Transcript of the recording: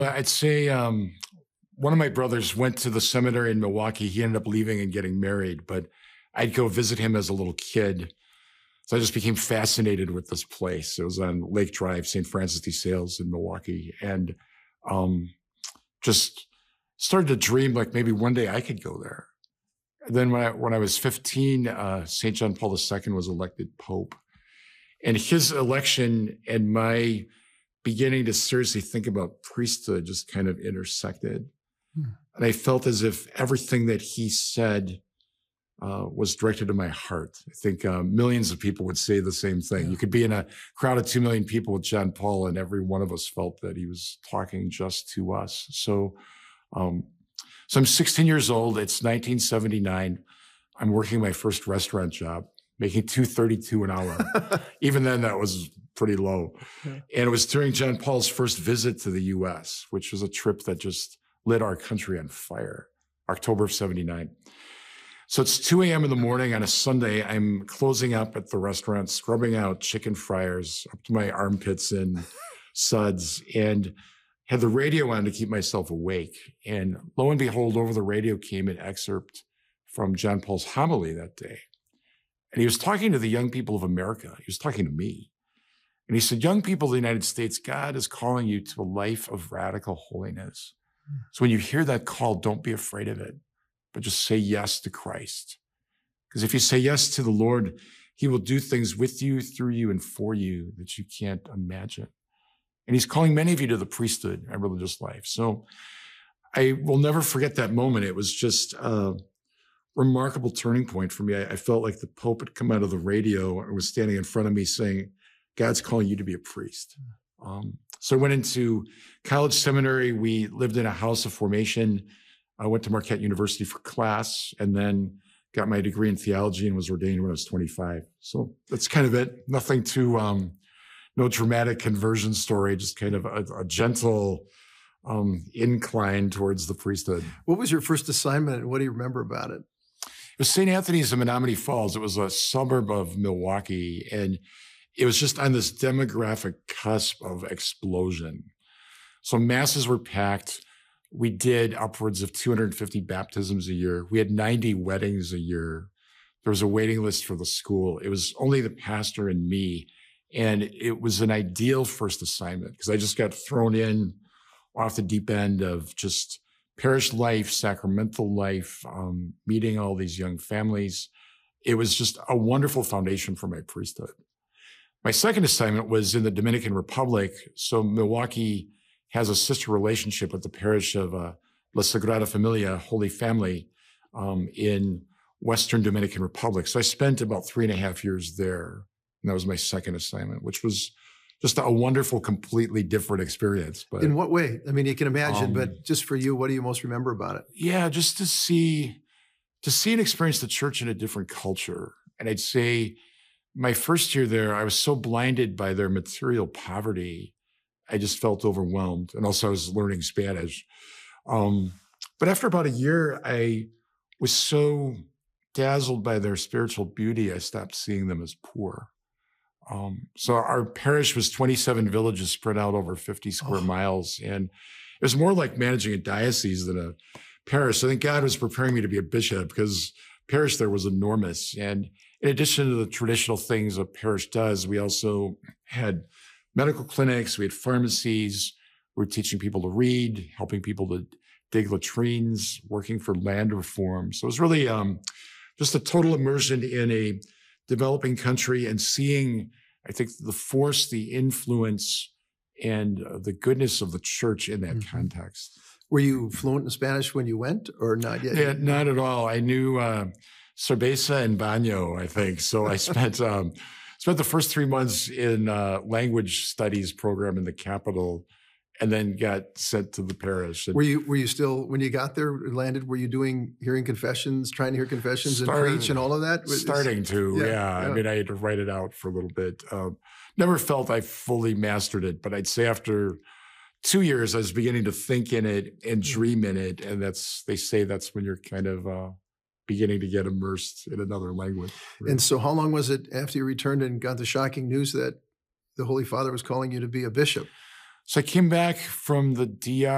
I'd say one of my brothers went to the seminary in Milwaukee. He ended up leaving and getting married, but I'd go visit him as a little kid. So I just became fascinated with this place. It was on Lake Drive, St. Francis de Sales in Milwaukee. And just started to dream like maybe one day I could go there. And then when I was 15, St. John Paul II was elected Pope. And his election and my beginning to seriously think about priesthood just kind of intersected. And I felt as if everything that he said was directed to my heart. I think millions of people would say the same thing. You could be in a crowd of 2 million people with John Paul, and every one of us felt that he was talking just to us. So I'm 16 years old. It's 1979. I'm working my first restaurant job, making $2.32 an hour. Even then, that was pretty low. Yeah. And it was during John Paul's first visit to the U.S., which was a trip that just lit our country on fire, October of 79. So it's 2 a.m. in the morning on a Sunday. I'm closing up at the restaurant, scrubbing out chicken fryers up to my armpits in suds, and had the radio on to keep myself awake. And lo and behold, over the radio came an excerpt from John Paul's homily that day. And he was talking to the young people of America. He was talking to me. And he said, young people of the United States, God is calling you to a life of radical holiness. So when you hear that call, don't be afraid of it, but just say yes to Christ. Because if you say yes to the Lord, he will do things with you, through you, and for you that you can't imagine. And he's calling many of you to the priesthood and religious life. So I will never forget that moment. It was just a remarkable turning point for me. I felt like the Pope had come out of the radio and was standing in front of me saying, God's calling you to be a priest. So I went into college seminary. We lived in a house of formation. I went to Marquette University for class and then got my degree in theology and was ordained when I was 25. So that's kind of it. Nothing too, no dramatic conversion story, just kind of a gentle incline towards the priesthood. What was your first assignment and what do you remember about it? It was St. Anthony's in Menominee Falls. It was a suburb of Milwaukee, and it was just on this demographic cusp of explosion. So masses were packed. We did upwards of 250 baptisms a year. We had 90 weddings a year. There was a waiting list for the school. It was only the pastor and me. And it was an ideal first assignment because I just got thrown in off the deep end of just parish life, sacramental life, meeting all these young families. It was just a wonderful foundation for my priesthood. My second assignment was in the Dominican Republic. So Milwaukee has a sister relationship with the parish of La Sagrada Familia, Holy Family, in Western Dominican Republic. So I spent about 3.5 years there. And that was my second assignment, which was just a wonderful, completely different experience. But in what way? I mean, you can imagine, but just for you, what do you most remember about it? Yeah, just to see and experience the church in a different culture. And I'd say my first year there, I was so blinded by their material poverty, I just felt overwhelmed. And also I was learning Spanish. But after about a year, I was so dazzled by their spiritual beauty, I stopped seeing them as poor. So our parish was 27 villages spread out over 50 square miles. And it was more like managing a diocese than a parish. I think God was preparing me to be a bishop because parish there was enormous. And in addition to the traditional things a parish does, we also had medical clinics, we had pharmacies, we were teaching people to read, helping people to dig latrines, working for land reform. So it was really just a total immersion in a developing country and seeing, I think, the force, the influence, and the goodness of the church in that context. Were you fluent in Spanish when you went or not yet? Yeah, not at all. I knew cerveza and baño, I think. So I spent the first 3 months in language studies program in the capital and then got sent to the parish. And were you still, when you got there, landed, were you hearing confessions, trying to hear confessions and preach and all of that? Starting to, yeah. I mean, I had to write it out for a little bit. Never felt I fully mastered it, but I'd say after 2 years, I was beginning to think in it and dream in it. And they say that's when you're kind of beginning to get immersed in another language. Right? And so how long was it after you returned and got the shocking news that the Holy Father was calling you to be a bishop? So I came back from the DR